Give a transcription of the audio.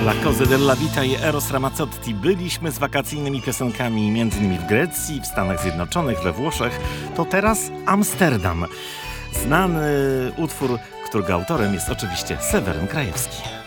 La Cose della Vita i Eros Ramazzotti. Byliśmy z wakacyjnymi piosenkami m.in. w Grecji, w Stanach Zjednoczonych, we Włoszech. To teraz Amsterdam. Znany utwór, którego autorem jest oczywiście Seweryn Krajewski.